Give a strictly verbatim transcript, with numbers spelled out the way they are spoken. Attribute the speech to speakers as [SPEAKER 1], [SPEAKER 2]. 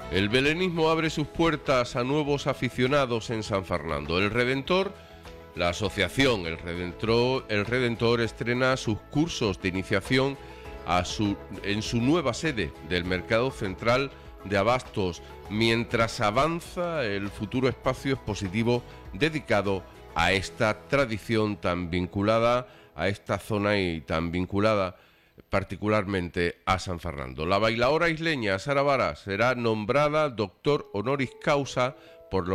[SPEAKER 1] El belenismo abre sus puertas a nuevos aficionados en San Fernando. El Redentor, la asociación El Redentor, el Redentor estrena sus cursos de iniciación a su, en su nueva sede del Mercado Central de Abastos, mientras avanza el futuro espacio expositivo dedicado a esta tradición tan vinculada a esta zona y tan vinculada particularmente a San Fernando. La bailaora isleña Sara Vara será nombrada doctor honoris causa